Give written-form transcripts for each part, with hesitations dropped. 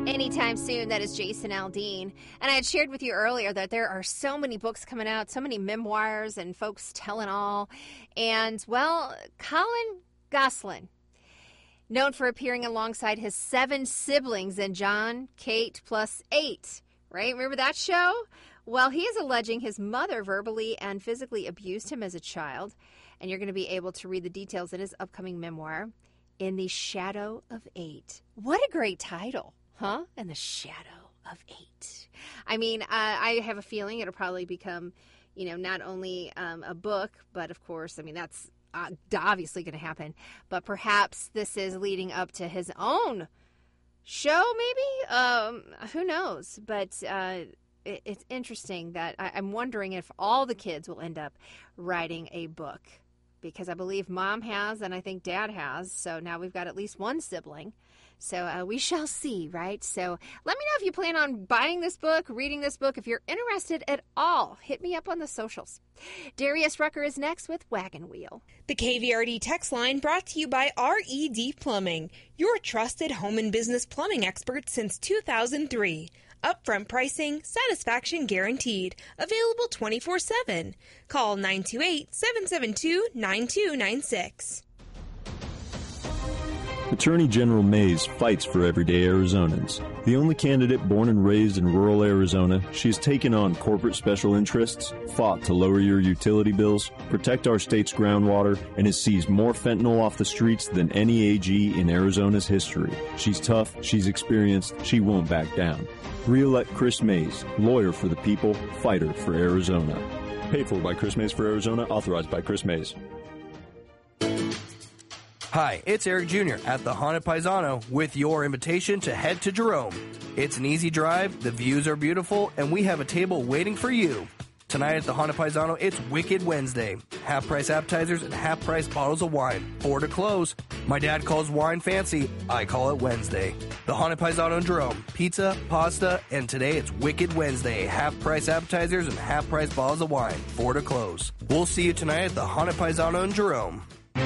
anytime soon. That is Jason Aldean. And I had shared with you earlier that there are so many books coming out, so many memoirs and folks telling all. And, well, Colin Gosselin, known for appearing alongside his 7 siblings in John, Kate plus 8, right? Remember that show? Well, he is alleging his mother verbally and physically abused him as a child. And you're going to be able to read the details in his upcoming memoir, In the Shadow of 8. What a great title, huh? In the Shadow of 8. I mean, I have a feeling it'll probably become, not only a book, but of course, I mean, that's obviously going to happen. But perhaps this is leading up to his own show, maybe? Who knows? But it's interesting that I'm wondering if all the kids will end up writing a book. Because I believe Mom has, and I think Dad has. So now we've got at least one sibling. So we shall see, right? So let me know if you plan on buying this book, reading this book. If you're interested at all, hit me up on the socials. Darius Rucker is next with Wagon Wheel. The KVRD text line brought to you by RED Plumbing, your trusted home and business plumbing expert since 2003. Upfront pricing, satisfaction guaranteed. Available 24/7. Call 928-772-9296. Attorney General Mays fights for everyday Arizonans. The only candidate born and raised in rural Arizona, she has taken on corporate special interests, fought to lower your utility bills, protect our state's groundwater, and has seized more fentanyl off the streets than any AG in Arizona's history. She's tough, she's experienced, she won't back down. Re-elect Chris Mays, lawyer for the people, fighter for Arizona. Paid for by Chris Mays for Arizona, authorized by Chris Mays. Hi, it's Eric Jr. at the Haunted Paisano with your invitation to head to Jerome. It's an easy drive, the views are beautiful, and we have a table waiting for you. Tonight at the Haunted Paisano, it's Wicked Wednesday. Half-price appetizers and half-price bottles of wine. 4 to close. My dad calls wine fancy. I call it Wednesday. The Haunted Paisano in Jerome. Pizza, pasta, and today it's Wicked Wednesday. Half-price appetizers and half-price bottles of wine. 4 to close. We'll see you tonight at the Haunted Paisano in Jerome.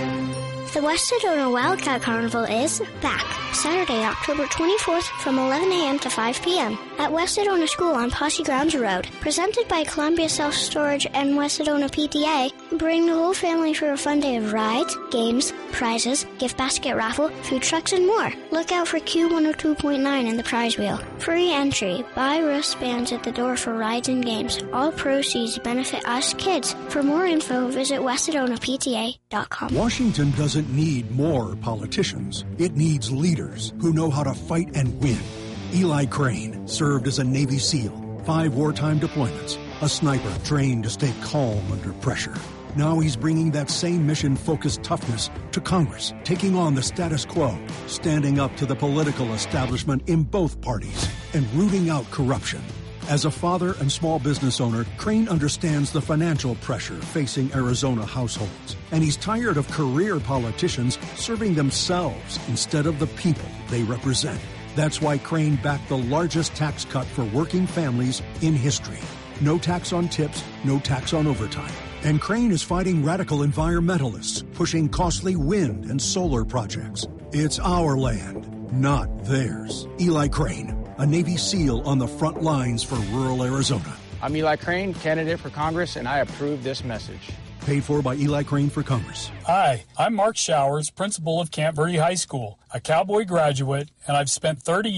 The West Sedona Wildcat Carnival is back Saturday, October 24th from 11 a.m. to 5 p.m. at West Sedona School on Posse Grounds Road. Presented by Columbia Self Storage and West Sedona PTA, bring the whole family for a fun day of rides, games, prizes, gift basket raffle, food trucks, and more. Look out for Q102.9 in the prize wheel. Free entry. Buy wristbands at the door for rides and games. All proceeds benefit us kids. For more info, visit westsedonapta.com. Washington doesn't need more politicians. It needs leaders who know how to fight and win. Eli Crane served as a Navy SEAL, 5 wartime deployments, a sniper trained to stay calm under pressure. Now he's bringing that same mission-focused toughness to Congress, taking on the status quo, standing up to the political establishment in both parties, and rooting out corruption. As a father and small business owner, Crane understands the financial pressure facing Arizona households, and he's tired of career politicians serving themselves instead of the people they represent. That's why Crane backed the largest tax cut for working families in history. No tax on tips, no tax on overtime. And Crane is fighting radical environmentalists, pushing costly wind and solar projects. It's our land, not theirs. Eli Crane, a Navy SEAL on the front lines for rural Arizona. I'm Eli Crane, candidate for Congress, and I approve this message. Paid for by Eli Crane for Congress. Hi, I'm Mark Showers, principal of Camp Verde High School, a Cowboy graduate, and I've spent 30